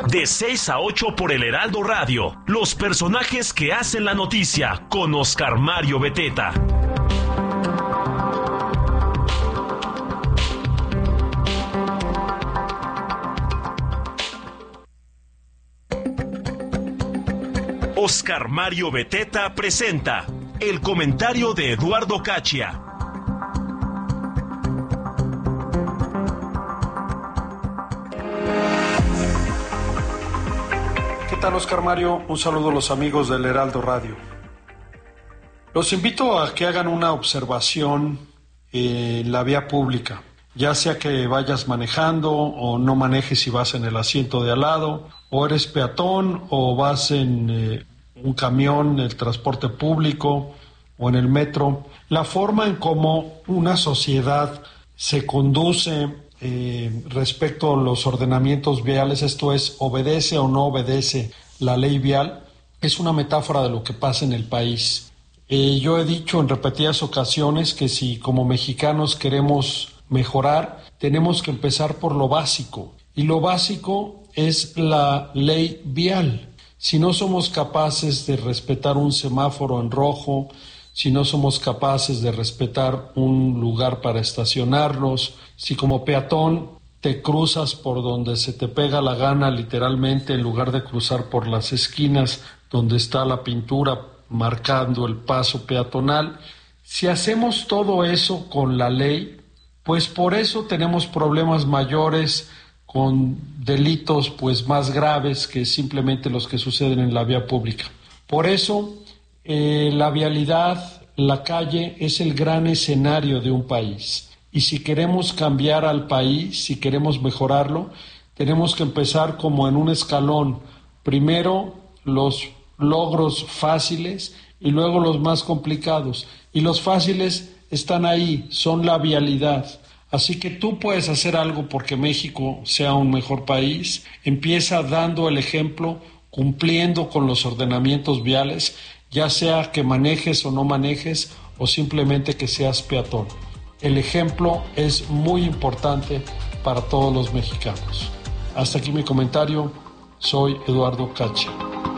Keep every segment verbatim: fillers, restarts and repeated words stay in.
De seis a ocho por el Heraldo Radio. Los personajes que hacen la noticia con Oscar Mario Beteta. Oscar Mario Beteta presenta el comentario de Eduardo Cachia. ¿Qué tal, Oscar Mario? Un saludo a los amigos del Heraldo Radio. Los invito a que hagan una observación en la vía pública, ya sea que vayas manejando o no manejes si vas en el asiento de al lado, o eres peatón o vas en eh, un camión, el transporte público o en el metro. La forma en cómo una sociedad se conduce eh, respecto a los ordenamientos viales, esto es, obedece o no obedece la ley vial, es una metáfora de lo que pasa en el país. Eh, yo he dicho en repetidas ocasiones que si como mexicanos queremos mejorar, tenemos que empezar por lo básico, y lo básico es la ley vial. Si no somos capaces de respetar un semáforo en rojo, si no somos capaces de respetar un lugar para estacionarnos, si como peatón te cruzas por donde se te pega la gana literalmente en lugar de cruzar por las esquinas donde está la pintura marcando el paso peatonal, si hacemos todo eso con la ley, pues por eso tenemos problemas mayores con delitos pues más graves que simplemente los que suceden en la vía pública. Por eso eh, la vialidad, la calle es el gran escenario de un país. Y si queremos cambiar al país, si queremos mejorarlo, tenemos que empezar como en un escalón. Primero los logros fáciles y luego los más complicados. Y los fáciles están ahí, son la vialidad. Así que tú puedes hacer algo porque México sea un mejor país. Empieza dando el ejemplo, cumpliendo con los ordenamientos viales, ya sea que manejes o no manejes o simplemente que seas peatón. El ejemplo es muy importante para todos los mexicanos. Hasta aquí mi comentario. Soy Eduardo Cachia.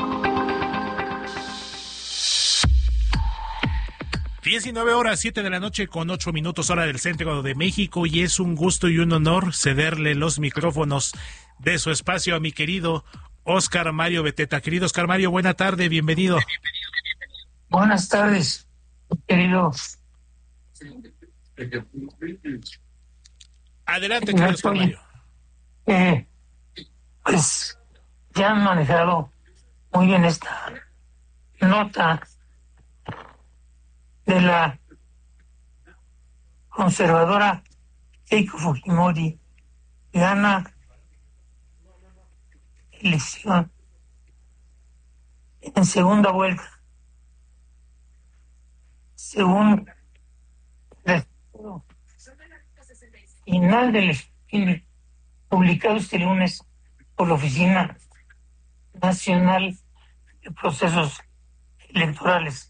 diecinueve horas, siete de la noche con ocho minutos hora del centro de México, y es un gusto y un honor cederle los micrófonos de su espacio a mi querido Oscar Mario Beteta. Querido Oscar Mario, buena tarde, bienvenido. Buenas tardes, querido. Adelante, querido Oscar Mario. Eh, pues ya han manejado muy bien esta nota de la conservadora Keiko Fujimori. Gana elección en segunda vuelta, según el final del estudio publicado este lunes por la Oficina Nacional de Procesos Electorales.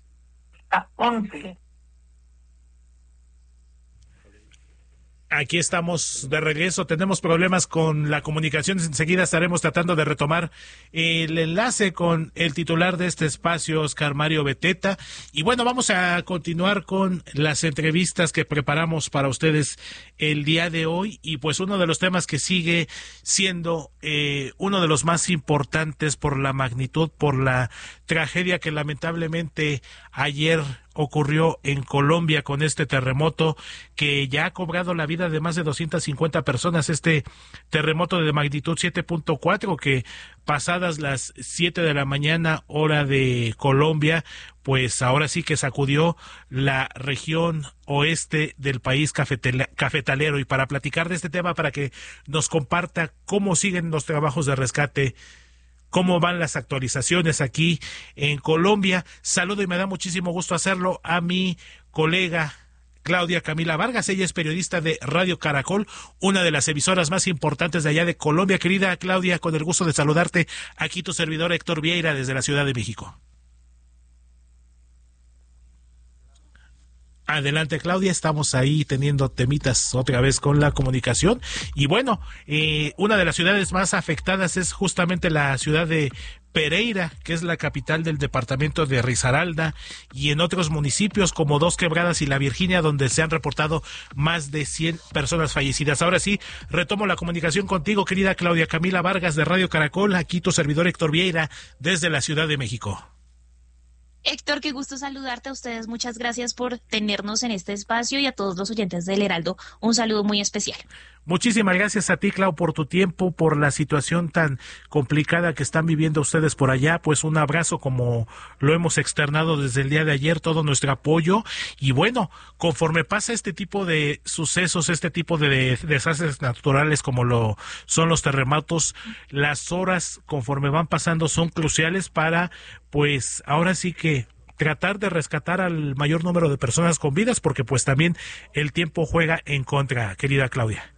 Aquí estamos de regreso, tenemos problemas con la comunicación, enseguida estaremos tratando de retomar el enlace con el titular de este espacio, Oscar Mario Beteta, y bueno, vamos a continuar con las entrevistas que preparamos para ustedes el día de hoy, y pues uno de los temas que sigue siendo eh, uno de los más importantes por la magnitud, por la tragedia que lamentablemente ayer ocurrió en Colombia con este terremoto que ya ha cobrado la vida de más de doscientas cincuenta personas, este terremoto de magnitud siete punto cuatro que pasadas las siete de la mañana hora de Colombia, pues ahora sí que sacudió la región oeste del país cafetalero. Y para platicar de este tema, para que nos comparta cómo siguen los trabajos de rescate, cómo van las actualizaciones aquí en Colombia, saludo y me da muchísimo gusto hacerlo a mi colega Claudia Camila Vargas. Ella es periodista de Radio Caracol, una de las emisoras más importantes de allá de Colombia. Querida Claudia, con el gusto de saludarte, aquí tu servidor Héctor Vieira desde la Ciudad de México. Adelante, Claudia, estamos ahí teniendo temitas otra vez con la comunicación. Y bueno, eh, una de las ciudades más afectadas es justamente la ciudad de Pereira, que es la capital del departamento de Risaralda, y en otros municipios como Dos Quebradas y La Virginia, donde se han reportado más de cien personas fallecidas. Ahora sí, retomo la comunicación contigo, querida Claudia Camila Vargas de Radio Caracol, aquí tu servidor Héctor Vieira, desde la Ciudad de México. Héctor, qué gusto saludarte a ustedes. Muchas gracias por tenernos en este espacio y a todos los oyentes del Heraldo. Un saludo muy especial. Muchísimas gracias a ti, Clau, por tu tiempo, por la situación tan complicada que están viviendo ustedes por allá. Pues un abrazo, como lo hemos externado desde el día de ayer, todo nuestro apoyo. Y bueno, conforme pasa este tipo de sucesos, este tipo de desastres naturales como lo son los terremotos, las horas conforme van pasando son cruciales para, pues ahora sí que tratar de rescatar al mayor número de personas con vidas, porque pues también el tiempo juega en contra, querida Claudia.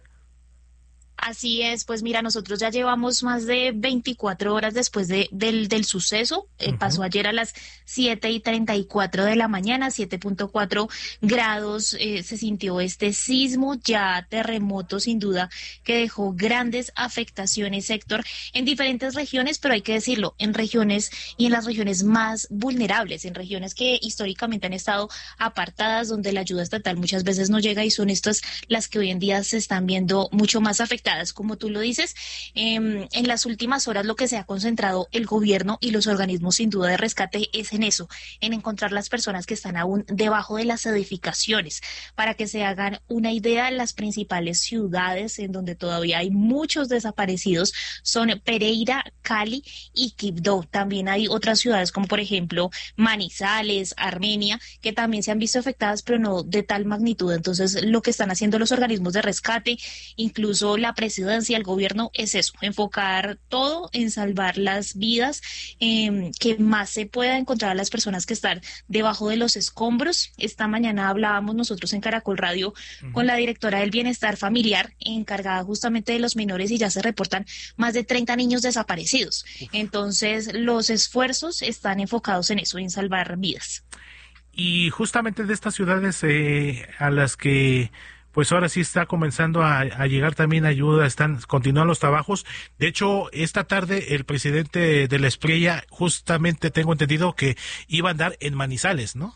Así es, pues mira, nosotros ya llevamos más de veinticuatro horas después de, del, del suceso. Eh, uh-huh. Pasó ayer a las siete y treinta y cuatro de la mañana, siete punto cuatro grados, eh, se sintió este sismo, ya terremoto sin duda que dejó grandes afectaciones, Héctor, en diferentes regiones, pero hay que decirlo, en regiones y en las regiones más vulnerables, en regiones que históricamente han estado apartadas, donde la ayuda estatal muchas veces no llega, y son estas las que hoy en día se están viendo mucho más afectadas. Como tú lo dices, eh, en las últimas horas lo que se ha concentrado el gobierno y los organismos sin duda de rescate es en eso, en encontrar las personas que están aún debajo de las edificaciones. Para que se hagan una idea, las principales ciudades en donde todavía hay muchos desaparecidos son Pereira, Cali y Quibdó. También hay otras ciudades como por ejemplo Manizales, Armenia, que también se han visto afectadas, pero no de tal magnitud. Entonces lo que están haciendo los organismos de rescate, incluso la presidencia, el gobierno, es eso, enfocar todo en salvar las vidas, eh, que más se pueda encontrar a las personas que están debajo de los escombros. Esta mañana hablábamos nosotros en Caracol Radio uh-huh. con la directora del Bienestar Familiar, encargada justamente de los menores, y ya se reportan más de treinta niños desaparecidos. Uh-huh. Entonces, los esfuerzos están enfocados en eso, en salvar vidas. Y justamente de estas ciudades eh, a las que pues ahora sí está comenzando a, a llegar también ayuda, están continúan los trabajos. De hecho, esta tarde el presidente de la Espriella, justamente tengo entendido que iba a andar en Manizales, ¿no?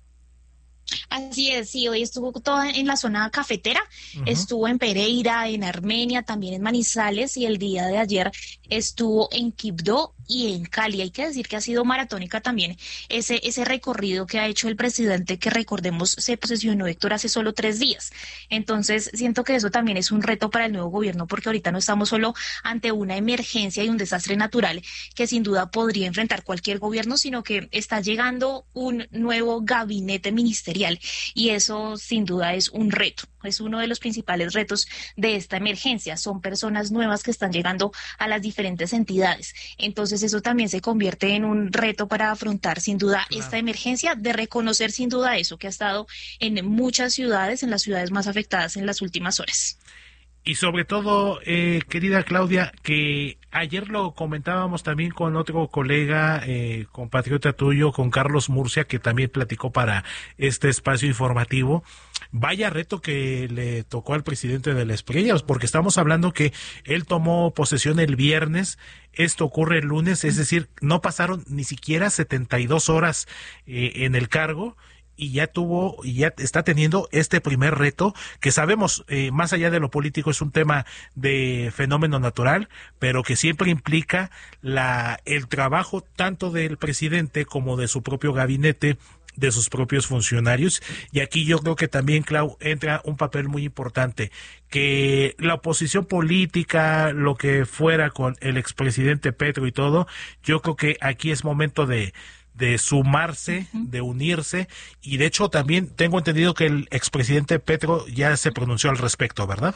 Así es, sí, hoy estuvo todo en la zona cafetera, uh-huh. estuvo en Pereira, en Armenia, también en Manizales, y el día de ayer estuvo en Quibdó y en Cali. Hay que decir que ha sido maratónica también ese ese recorrido que ha hecho el presidente, que recordemos se posesionó, Héctor, hace solo tres días. Entonces siento que eso también es un reto para el nuevo gobierno, porque ahorita no estamos solo ante una emergencia y un desastre natural que sin duda podría enfrentar cualquier gobierno, sino que está llegando un nuevo gabinete ministerial, y eso sin duda es un reto. Es uno de los principales retos de esta emergencia. Son personas nuevas que están llegando a las diferentes entidades. Entonces eso también se convierte en un reto para afrontar sin duda claro. esta emergencia, de reconocer sin duda eso que ha estado en muchas ciudades, en las ciudades más afectadas en las últimas horas. Y sobre todo, eh, querida Claudia, que ayer lo comentábamos también con otro colega, eh, compatriota tuyo, con Carlos Murcia, que también platicó para este espacio informativo. Vaya reto que le tocó al presidente de la Espriella, porque estamos hablando que él tomó posesión el viernes, esto ocurre el lunes, es decir, no pasaron ni siquiera setenta y dos horas eh, en el cargo, y ya tuvo y ya está teniendo este primer reto que sabemos, eh, más allá de lo político, es un tema de fenómeno natural, pero que siempre implica la el trabajo tanto del presidente como de su propio gabinete, de sus propios funcionarios. Y aquí yo creo que también, Clau, entra un papel muy importante, que la oposición política, lo que fuera con el expresidente Petro y todo, yo creo que aquí es momento de de sumarse, uh-huh. de unirse, y de hecho también tengo entendido que el expresidente Petro ya se pronunció al respecto, ¿verdad?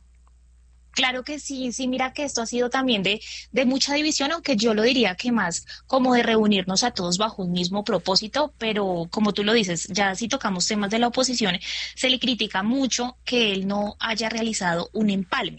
Claro que sí, sí, mira que esto ha sido también de, de mucha división, aunque yo lo diría que más como de reunirnos a todos bajo un mismo propósito, pero como tú lo dices, ya si tocamos temas de la oposición, se le critica mucho que él no haya realizado un empalme,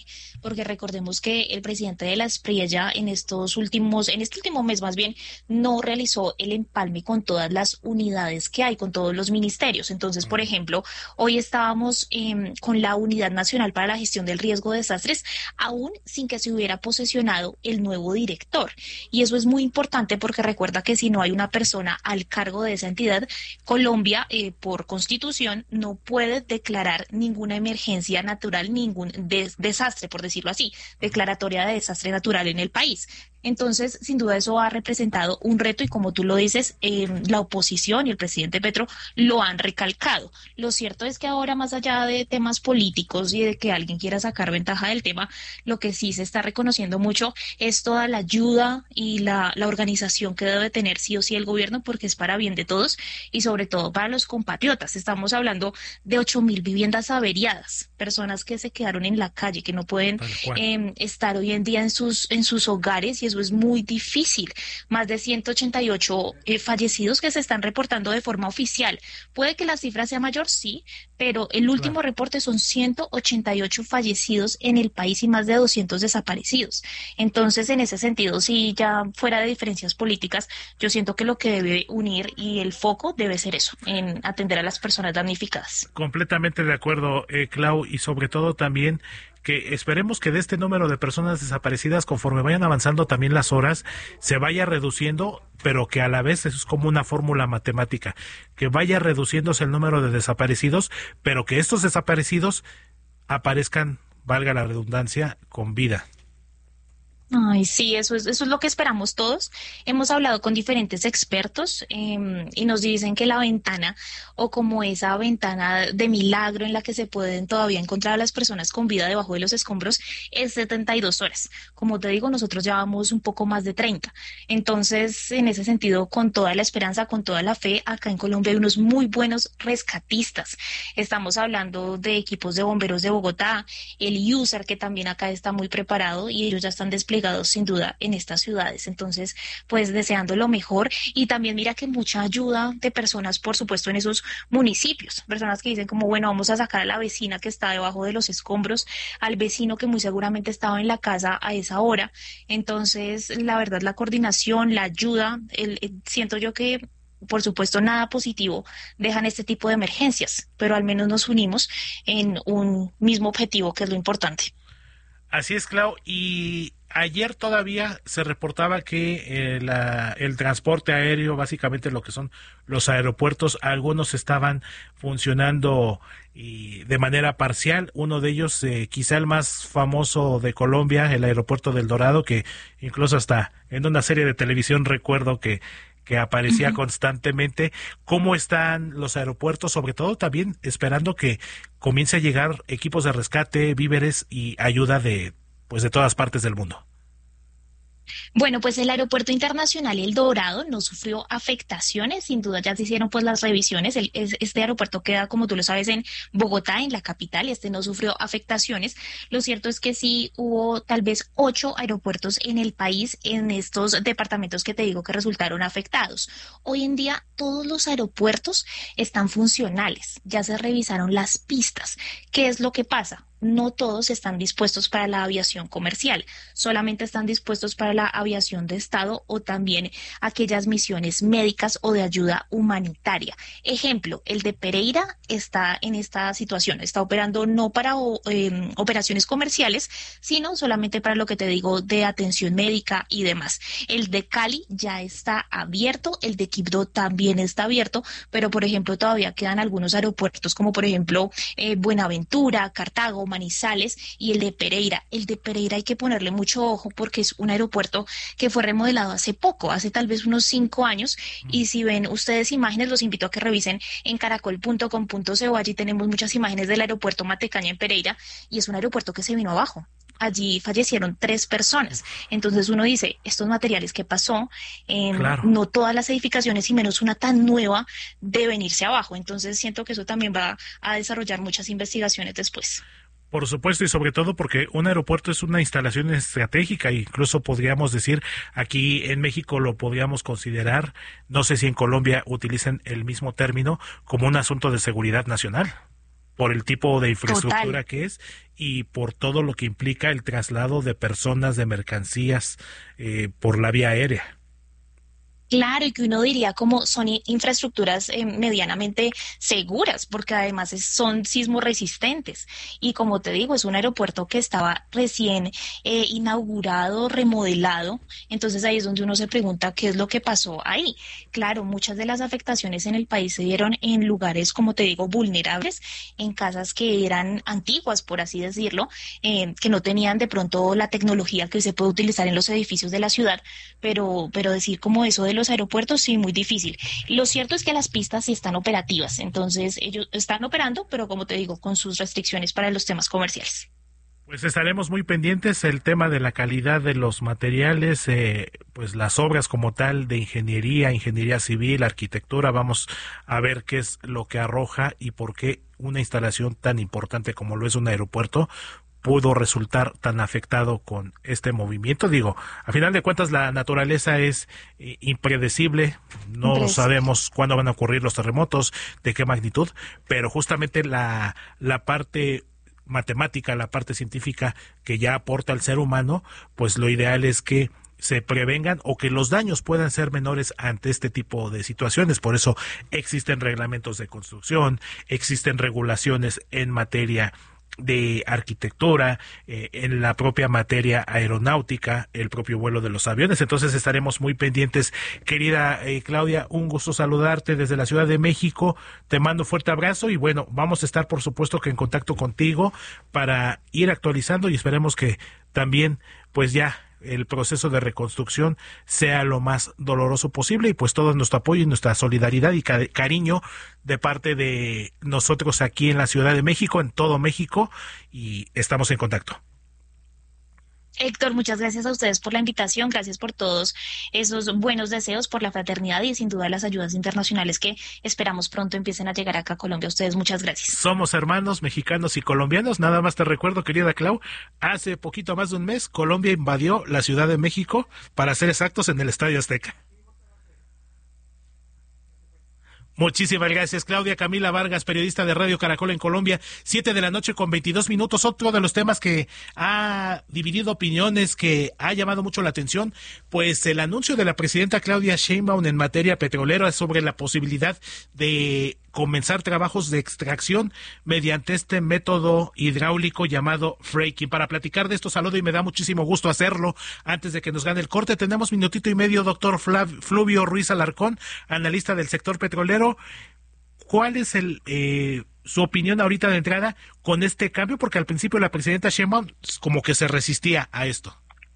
porque recordemos que el presidente de la Espriella en estos últimos, en este último mes más bien, no realizó el empalme con todas las unidades que hay, con todos los ministerios. Entonces, por ejemplo, hoy estábamos eh, con la Unidad Nacional para la Gestión del Riesgo de Desastres, aún sin que se hubiera posesionado el nuevo director. Y eso es muy importante porque recuerda que si no hay una persona al cargo de esa entidad, Colombia, eh, por constitución, no puede declarar ninguna emergencia natural, ningún des- desastre, por decirlo así, declaratoria de desastre natural en el país. Entonces, sin duda, eso ha representado un reto y, como tú lo dices, eh, la oposición y el presidente Petro lo han recalcado. Lo cierto es que ahora, más allá de temas políticos y de que alguien quiera sacar ventaja del tema, lo que sí se está reconociendo mucho es toda la ayuda y la, la organización que debe tener sí o sí el gobierno, porque es para bien de todos y sobre todo para los compatriotas. Estamos hablando de ocho mil viviendas averiadas, personas que se quedaron en la calle, que no pueden eh, estar hoy en día en sus, en sus hogares, y eso es muy difícil. Más de ciento ochenta y ocho eh, fallecidos que se están reportando de forma oficial. Puede que la cifra sea mayor, sí, pero el último claro. reporte son ciento ochenta y ocho fallecidos en el país y más de doscientos desaparecidos. Entonces, en ese sentido, sí, ya fuera de diferencias políticas, yo siento que lo que debe unir y el foco debe ser eso, en atender a las personas damnificadas. Completamente de acuerdo, eh, Clau, y sobre todo también que esperemos que de este número de personas desaparecidas, conforme vayan avanzando también las horas, se vaya reduciendo, pero que a la vez eso es como una fórmula matemática, que vaya reduciéndose el número de desaparecidos, pero que estos desaparecidos aparezcan, valga la redundancia, con vida. Ay, sí, eso es, eso es lo que esperamos todos. Hemos hablado con diferentes expertos eh, y nos dicen que la ventana, o como esa ventana de milagro en la que se pueden todavía encontrar a las personas con vida debajo de los escombros, es setenta y dos horas. Como te digo, nosotros llevamos un poco más de treinta. Entonces, en ese sentido, con toda la esperanza, con toda la fe, acá en Colombia hay unos muy buenos rescatistas. Estamos hablando de equipos de bomberos de Bogotá, el U S A R, que también acá está muy preparado, y ellos ya están desplegados sin duda en estas ciudades. Entonces, pues deseando lo mejor, y también mira que mucha ayuda de personas, por supuesto, en esos municipios, personas que dicen como, bueno, vamos a sacar a la vecina que está debajo de los escombros, al vecino que muy seguramente estaba en la casa a esa hora. Entonces, la verdad, la coordinación, la ayuda, el, el, siento yo que por supuesto, nada positivo dejan este tipo de emergencias, pero al menos nos unimos en un mismo objetivo, que es lo importante. Así es, Clau, y ayer todavía se reportaba que eh, la, el transporte aéreo, básicamente lo que son los aeropuertos, algunos estaban funcionando y de manera parcial. Uno de ellos, eh, quizá el más famoso de Colombia, el aeropuerto del Dorado, que incluso hasta en una serie de televisión recuerdo que que aparecía uh-huh. constantemente. ¿Cómo están los aeropuertos? Sobre todo también esperando que comience a llegar equipos de rescate, víveres y ayuda de, pues, de todas partes del mundo. Bueno, pues el Aeropuerto Internacional El Dorado no sufrió afectaciones, sin duda ya se hicieron pues las revisiones. El, este aeropuerto queda, como tú lo sabes, en Bogotá, en la capital, y este no sufrió afectaciones. Lo cierto es que sí hubo tal vez ocho aeropuertos en el país, en estos departamentos que te digo que resultaron afectados. Hoy en día todos los aeropuertos están funcionales, ya se revisaron las pistas. ¿Qué es lo que pasa? No todos están dispuestos para la aviación comercial, solamente están dispuestos para la aviación de Estado o también aquellas misiones médicas o de ayuda humanitaria. Ejemplo, el de Pereira está en esta situación, está operando no para eh, operaciones comerciales, sino solamente para lo que te digo de atención médica y demás. El de Cali ya está abierto, el de Quibdó también está abierto, pero por ejemplo todavía quedan algunos aeropuertos como por ejemplo eh, Buenaventura, Cartago, Manizales y el de Pereira. El de Pereira hay que ponerle mucho ojo porque es un aeropuerto que fue remodelado hace poco, hace tal vez unos cinco años, mm. y si ven ustedes imágenes, los invito a que revisen en caracol punto com punto co, allí tenemos muchas imágenes del aeropuerto Matecaña en Pereira, y es un aeropuerto que se vino abajo. Allí fallecieron tres personas. Entonces uno dice, estos materiales, ¿qué pasó? Eh, claro. No todas las edificaciones y menos una tan nueva deben irse abajo. Entonces siento que eso también va a desarrollar muchas investigaciones después. Por supuesto, y sobre todo porque un aeropuerto es una instalación estratégica, incluso podríamos decir, aquí en México lo podríamos considerar, no sé si en Colombia utilizan el mismo término, como un asunto de seguridad nacional. por el tipo de infraestructura Total. que es y por todo lo que implica el traslado de personas, de mercancías eh, por la vía aérea. Claro, y que uno diría como son i- infraestructuras eh, medianamente seguras, porque además es- son sismos resistentes. Y como te digo, es un aeropuerto que estaba recién eh, inaugurado, remodelado. Entonces ahí es donde uno se pregunta qué es lo que pasó ahí. Claro, muchas de las afectaciones en el país se dieron en lugares, como te digo, vulnerables, en casas que eran antiguas, por así decirlo, eh, que no tenían de pronto la tecnología que se puede utilizar en los edificios de la ciudad, pero, pero decir como eso de los aeropuertos, sí, muy difícil. Lo cierto es que las pistas sí están operativas, entonces ellos están operando, pero como te digo, con sus restricciones para los temas comerciales. Pues estaremos muy pendientes el tema de la calidad de los materiales, eh, pues las obras como tal de ingeniería, ingeniería civil, arquitectura, vamos a ver qué es lo que arroja y por qué una instalación tan importante como lo es un aeropuerto pudo resultar tan afectado con este movimiento. Digo, a final de cuentas la naturaleza es eh, impredecible, no Impredecible. sabemos cuándo van a ocurrir los terremotos, de qué magnitud, pero justamente la, la parte matemática, la parte científica que ya aporta el ser humano, pues lo ideal es que se prevengan o que los daños puedan ser menores ante este tipo de situaciones. Por eso existen reglamentos de construcción, existen regulaciones en materia de arquitectura, eh, en la propia materia aeronáutica, el propio vuelo de los aviones. Entonces estaremos muy pendientes. Querida eh, Claudia, un gusto saludarte desde la Ciudad de México. Te mando un fuerte abrazo y bueno, vamos a estar por supuesto que en contacto contigo para ir actualizando y esperemos que también pues ya el proceso de reconstrucción sea lo más doloroso posible y pues todo nuestro apoyo y nuestra solidaridad y ca- cariño de parte de nosotros aquí en la Ciudad de México, en todo México, y estamos en contacto. Héctor, muchas gracias a ustedes por la invitación, gracias por todos esos buenos deseos, por la fraternidad y sin duda las ayudas internacionales que esperamos pronto empiecen a llegar acá a Colombia. A ustedes muchas gracias. Somos hermanos mexicanos y colombianos. Nada más te recuerdo, querida Clau, hace poquito más de un mes Colombia invadió la Ciudad de México, para ser exactos, en el Estadio Azteca. Muchísimas gracias, Claudia. Camila Vargas, periodista de Radio Caracol en Colombia, siete de la noche con veintidós minutos. Otro de los temas que ha dividido opiniones, que ha llamado mucho la atención, pues el anuncio de la presidenta Claudia Sheinbaum en materia petrolera sobre la posibilidad de comenzar trabajos de extracción mediante este método hidráulico llamado fracking. Para platicar de esto, saludo y me da muchísimo gusto hacerlo. Antes de que nos gane el corte, tenemos minutito y medio, doctor Flav- Fluvio Ruiz Alarcón, analista del sector petrolero. ¿Cuál es el eh, su opinión ahorita de entrada con este cambio? Porque al principio la presidenta Sheinbaum como que se resistía a esto.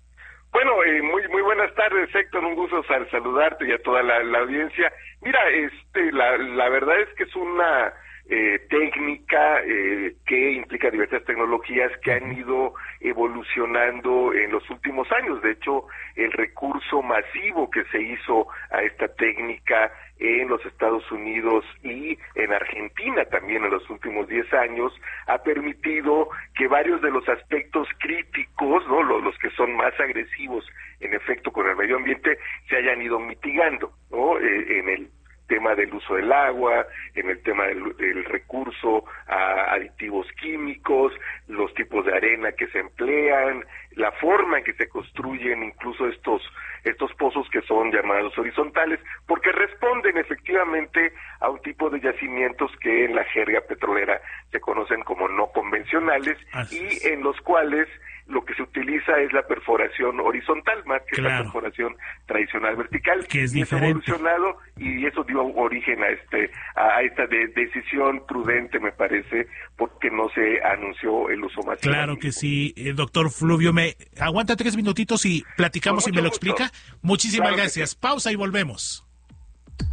Bueno, eh, muy muy buenas tardes, Héctor, un gusto sal- saludarte y a toda la, la audiencia. Mira, este, la, la verdad es que es una eh, técnica eh, que implica diversas tecnologías que han ido evolucionando en los últimos años. De hecho, el recurso masivo que se hizo a esta técnica en los Estados Unidos y en Argentina también en los últimos diez años ha permitido que varios de los aspectos críticos, ¿no?, los, los que son más agresivos en efecto con el medio ambiente, se hayan ido mitigando, ¿no?, eh, en el tema del uso del agua, en el tema del, del recurso a aditivos químicos, los tipos de arena que se emplean, la forma en que se construyen incluso estos estos pozos que son llamados horizontales, porque responden efectivamente a un tipo de yacimientos que en la jerga petrolera se conocen como no convencionales. Así y es. En los cuales lo que se utiliza es la perforación horizontal más que claro. la perforación tradicional vertical, que es y diferente. Es evolucionado y eso dio origen a este a esta de, decisión prudente, me parece, porque no se anunció el uso masivo. Claro que sí, eh, doctor Fluvio, me aguanta tres minutitos y platicamos y me lo gusto. explica. Muchísimas claro gracias. Sí. Pausa y volvemos.